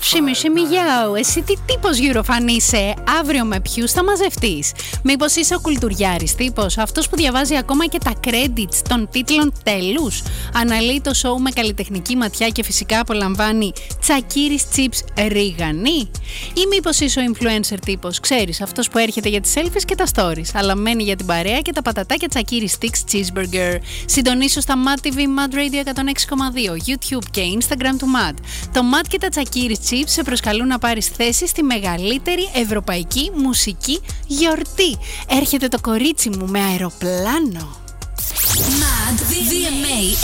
Σιμι γιάου, εσύ τι τύπος Eurofan είσαι, αύριο με ποιους θα μαζευτείς? Μήπως είσαι ο κουλτουριάρης τύπος, αυτός που διαβάζει ακόμα και τα credits των τίτλων τέλους? Αναλύει το show με καλλιτεχνική ματιά και φυσικά απολαμβάνει τσακίρις chips ρίγανη? Ή μήπως είσαι ο influencer τύπος, ξέρεις, αυτός που έρχεται για τις selfies και τα stories, αλλά μένει για την παρέα και τα πατατάκια τσακίρις sticks cheeseburger? Συντονίσου στα Mad TV, Mad Radio 106,2, YouTube και Instagram του Mad. Το Mad και τα τσακίρις chips σε προσκαλούν να πάρεις θέση στη μεγαλύτερη ευρωπαϊκή μουσική γιορτή. Έρχεται το κορίτσι μου με αεροπλάνο. Mad VMA